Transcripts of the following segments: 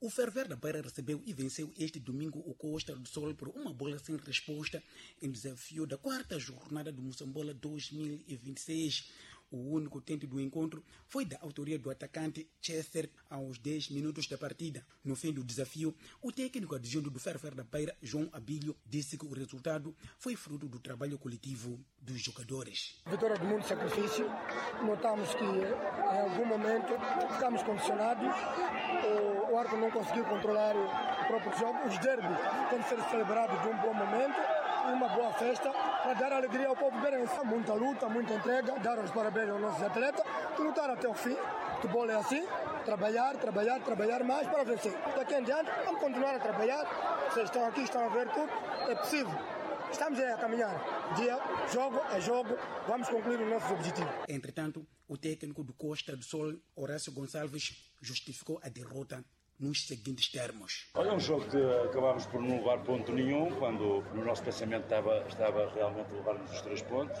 O Ferver da Beira recebeu e venceu este domingo o Costa do Sol por uma bola sem resposta em desafio da quarta jornada do Moçambola 2026. O único tento do encontro foi da autoria do atacante Chester aos 10 minutos da partida. No fim do desafio, o técnico adjunto do Ferver da Beira, João Abílio, disse que o resultado foi fruto do trabalho coletivo dos jogadores. Vitória de muito sacrifício. Notamos que em algum momento ficamos condicionados. O árbitro não conseguiu controlar o próprio jogo. Os derbys têm que ser celebrados de um bom momento e uma boa festa para dar alegria ao povo beirense. Muita luta, muita entrega, dar os parabéns aos nossos atletas que lutaram até o fim. O futebol é assim, trabalhar mais para vencer. Daqui em diante, vamos continuar a trabalhar. Vocês estão aqui, estão a ver tudo, é possível. Estamos a caminhar. Jogo é jogo, vamos concluir os nossos objetivos. Entretanto, o técnico do Costa do Sol, Horácio Gonçalves, justificou a derrota nos seguintes termos. Olha, um jogo que acabámos por não levar ponto nenhum, quando no nosso pensamento estava realmente a levarmos os 3 pontos.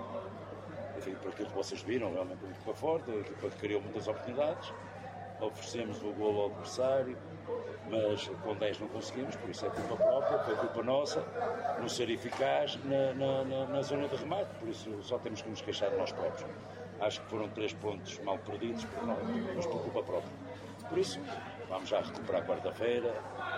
E, enfim, por aquilo que vocês viram, realmente uma equipa forte, uma equipa que criou muitas oportunidades. Oferecemos o golo ao adversário, mas com 10 não conseguimos, por isso é culpa própria, foi culpa nossa, não ser eficaz na zona de remate, por isso só temos que nos queixar de nós próprios. Acho que foram 3 pontos mal perdidos, mas por culpa própria. Por isso, vamos já recuperar quarta-feira,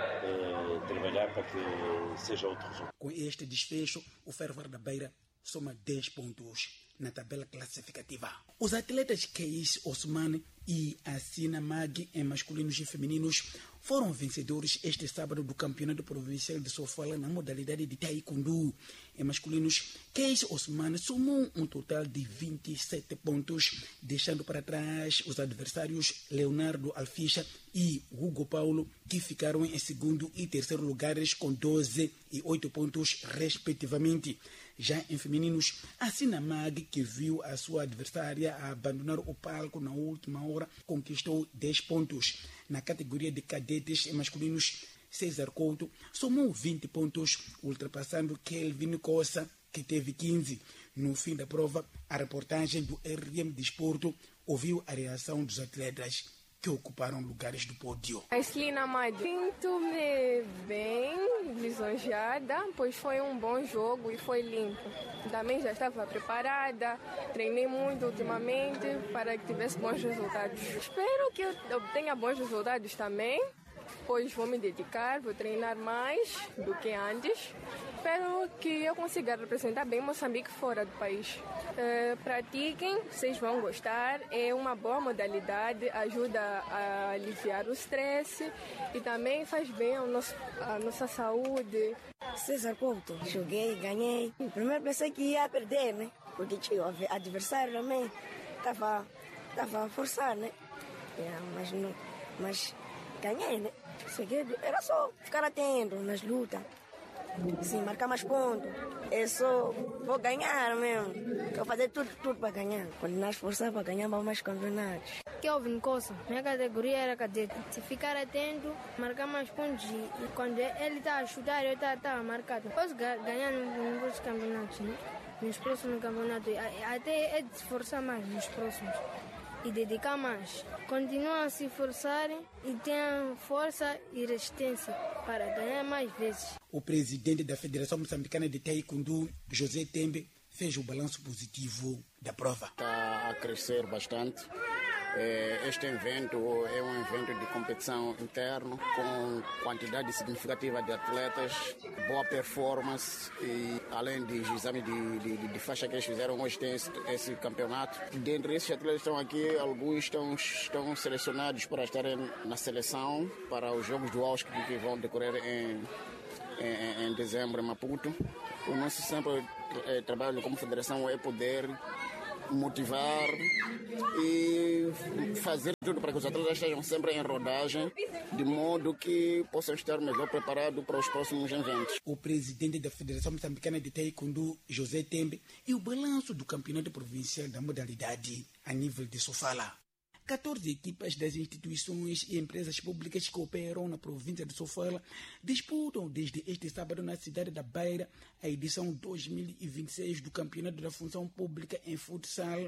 trabalhar para que seja outro resultado. Com este desfecho, o Ferver da Beira soma 10 pontos na tabela classificativa. Os atletas Keis Osman e Assina Mag em masculinos e femininos foram vencedores este sábado do Campeonato Provincial de Sofala na modalidade de Taekwondo. Em masculinos, Keis Osman somou um total de 27 pontos, deixando para trás os adversários Leonardo Alficha e Hugo Paulo, que ficaram em segundo e terceiro lugares com 12 e 8 pontos, respectivamente. Já em femininos, Assina Mag, que viu a sua adversária abandonar o palco na última hora, conquistou 10 pontos. Na categoria de cadetes em masculinos, César Couto somou 20 pontos, ultrapassando Kelvin Cossa, que teve 15. No fim da prova, a reportagem do RM Desporto ouviu a reação dos atletas que ocuparam lugares do pódio. Aslina Madi, sinto-me bem lisonjeada, pois foi um bom jogo e foi limpo. Também já estava preparada, treinei muito ultimamente para que tivesse bons resultados. Espero que eu obtenha bons resultados também, pois vou me dedicar, vou treinar mais do que antes. Espero que eu consiga representar bem Moçambique fora do país. Pratiquem, vocês vão gostar. É uma boa modalidade, ajuda a aliviar o estresse e também faz bem à nossa saúde. César Couto, joguei, ganhei. Primeiro pensei que ia perder, né? Porque tinha o adversário também estava a forçar, né? Mas ganhei, né? Segredo era só ficar atento nas lutas. Sim, marcar mais pontos. Eu só vou ganhar mesmo. Vou fazer tudo para ganhar. Quando nós esforçar para ganhar mais campeonatos. Kelvin Cossa, minha categoria era cadete. Se ficar atento, marcar mais pontos. E quando ele está a chutar, eu está a marcar. Posso ganhar nos campeonatos, né? Nos próximos campeonatos. Até é de se esforçar mais nos próximos. E dedicar mais. Continuam a se esforçarem e tenham força e resistência para ganhar mais vezes. O presidente da Federação Moçambicana de Taekwondo, José Tembe, fez o balanço positivo da prova. Está a crescer bastante. Este evento é um evento de competição interno com quantidade significativa de atletas, boa performance e além de exame de faixa que eles fizeram, hoje tem esse campeonato. Dentre esses atletas que estão aqui, alguns estão selecionados para estarem na seleção para os Jogos do AUSC que vão decorrer em dezembro em Maputo. O nosso sempre trabalho como federação é poder motivar e fazer tudo para que os atletas estejam sempre em rodagem, de modo que possam estar melhor preparados para os próximos eventos. O presidente da Federação Moçambicana de Taekwondo, José Tembe, e o balanço do campeonato provincial da modalidade a nível de Sofala. 14 equipas das instituições e empresas públicas que operam na província de Sofala disputam desde este sábado na cidade da Beira a edição 2026 do Campeonato da Função Pública em Futsal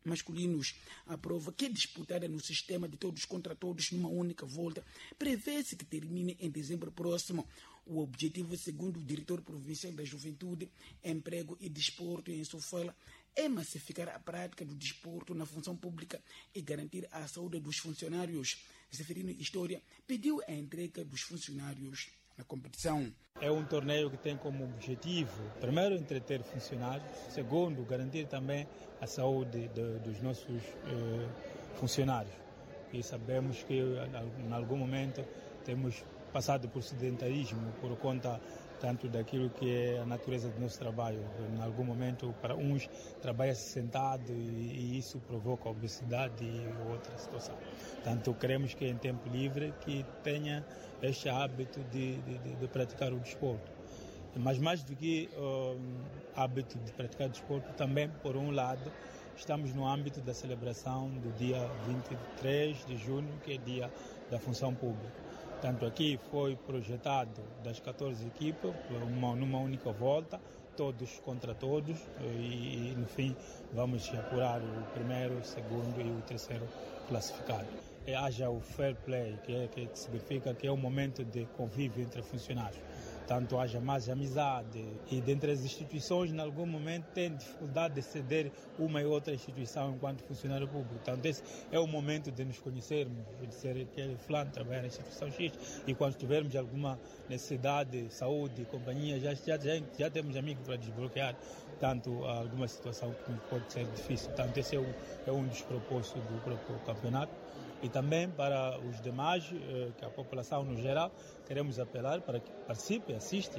masculinos. A prova, que é disputada no sistema de todos contra todos numa única volta, prevê-se que termine em dezembro próximo. O objetivo, segundo o diretor provincial da Juventude, Emprego e Desporto em Sofala, é massificar a prática do desporto na função pública e garantir a saúde dos funcionários. Zeferino História pediu a entrega dos funcionários na competição. É um torneio que tem como objetivo, primeiro, entreter funcionários, segundo, garantir também a saúde dos nossos funcionários. E sabemos que em algum momento temos passado por sedentarismo por conta tanto daquilo que é a natureza do nosso trabalho. Em algum momento, para uns, trabalha-se sentado e isso provoca obesidade e outra situação. Portanto, queremos que em tempo livre que tenha este hábito de praticar o desporto. Mas mais do que hábito de praticar o desporto, também, por um lado, estamos no âmbito da celebração do dia 23 de junho, que é dia da função pública. Tanto aqui foi projetado das 14 equipes, numa única volta, todos contra todos, e no fim vamos apurar o primeiro, o segundo e o terceiro classificado. Haja o fair play, que significa que é um momento de convívio entre funcionários. Tanto haja mais amizade e dentre as instituições, em algum momento, tem dificuldade de ceder uma e outra instituição enquanto funcionário público. Então, esse é o momento de nos conhecermos, de ser aquele fulano trabalhar na instituição X, e quando tivermos alguma necessidade, saúde, companhia, já temos amigos para desbloquear tanto alguma situação que pode ser difícil. Portanto, esse é um dos propósitos do próprio campeonato. E também para os demais, que a população no geral, queremos apelar para que participe, assista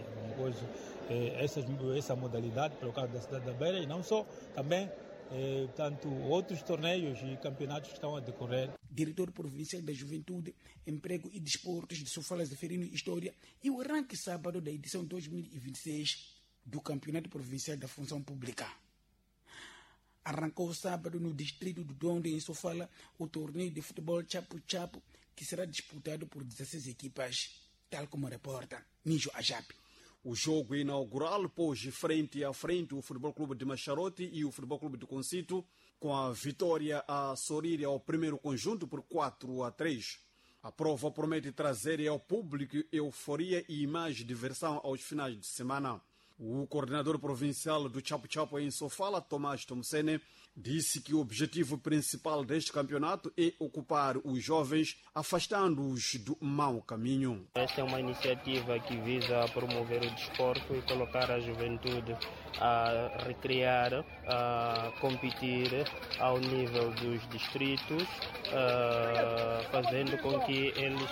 essa modalidade pelo caso da cidade da Beira, e não só, também tanto outros torneios e campeonatos que estão a decorrer. Diretor Provincial da Juventude, Emprego e Desportos de Sofala, Zeferino História, e o arranque sábado da edição 2026 do Campeonato Provincial da Função Pública. Arrancou sábado no distrito do Dondo, em Sofala, o torneio de futebol Chapo-Chapo, que será disputado por 16 equipas, tal como reporta Nijo Ajape. O jogo inaugural pôs frente a frente o Futebol Clube de Macharote e o Futebol Clube de Concito, com a vitória a sorrir ao primeiro conjunto por 4-3. A prova promete trazer ao público euforia e mais diversão aos finais de semana. O coordenador provincial do Chapo-Chapo em Sofala, Tomás Tomsene, disse que o objetivo principal deste campeonato é ocupar os jovens, afastando-os do mau caminho. Esta é uma iniciativa que visa promover o desporto e colocar a juventude a recriar, a competir ao nível dos distritos, fazendo com que eles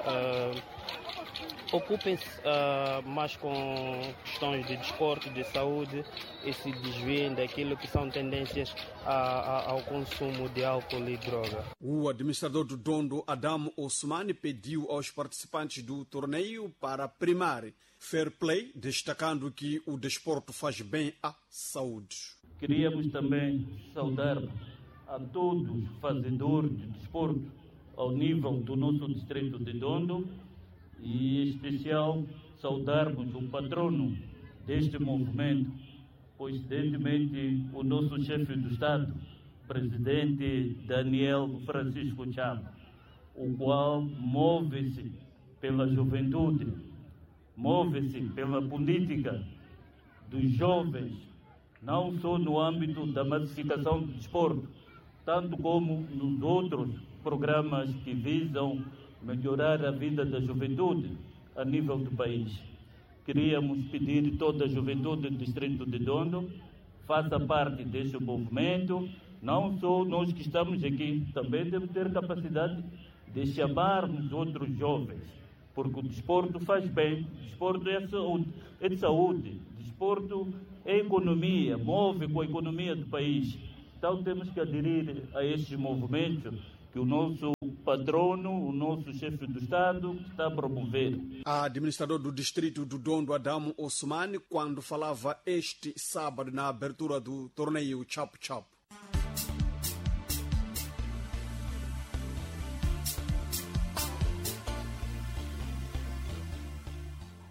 ocupem-se mais com questões de desporto, de saúde, e se desviem daquilo que são tendências ao consumo de álcool e droga. O administrador do Dondo, Adamo Osmani, pediu aos participantes do torneio para primar fair play, destacando que o desporto faz bem à saúde. Queríamos também saudar a todos os fazedores de desporto ao nível do nosso distrito de Dondo, e em especial saudarmos o patrono deste movimento, coincidentemente o nosso chefe do Estado, presidente Daniel Francisco Chapo, o qual move-se pela juventude, move-se pela política dos jovens, não só no âmbito da massificação do desporto, tanto como nos outros programas que visam melhorar a vida da juventude a nível do país. Queríamos pedir a toda a juventude do distrito de Dondo faça parte deste movimento, não só nós que estamos aqui, também temos ter capacidade de chamarmos outros jovens, porque o desporto faz bem, o desporto é de saúde, o desporto é economia, move com a economia do país. Então temos que aderir a este movimento que o nosso patrono, o nosso chefe do Estado, está a promover. A administrador do distrito do Dondo, Adamo Osmani, quando falava este sábado na abertura do torneio Chapo-Chapo.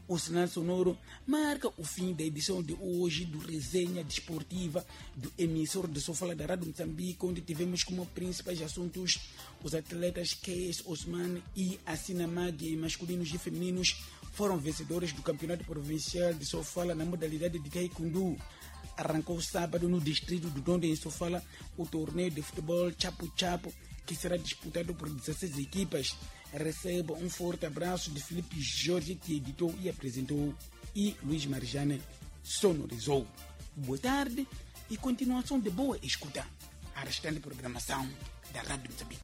O sinal sonoro marca o fim da edição de hoje do Resenha Desportiva do emissor de Sofala da Rádio Moçambique, onde tivemos como principais assuntos os atletas Keis Osman e Assina Magui, masculinos e femininos, foram vencedores do Campeonato Provincial de Sofala na modalidade de Taekwondo. Arrancou sábado no distrito do Dondo, em Sofala, o torneio de futebol Chapo Chapo, que será disputado por 16 equipas. Receba um forte abraço de Felipe Jorge, que editou e apresentou, e Luiz Marjane sonorizou. Boa tarde e continuação de boa escuta à restante programação da Rádio Moçambique.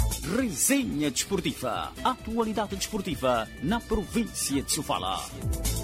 Resenha Desportiva, atualidade desportiva na província de Sofala.